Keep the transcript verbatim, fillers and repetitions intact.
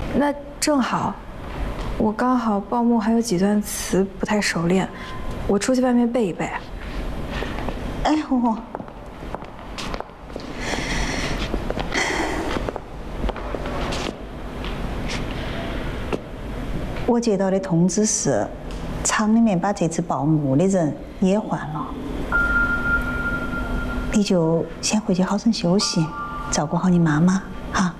那正好，我刚好报幕还有几段词不太熟练，我出去外面背一背。 哎，红红，我接到的通知是，厂里面把这次报幕的人也换了，你就先回去好生休息，照顾好你妈妈哈。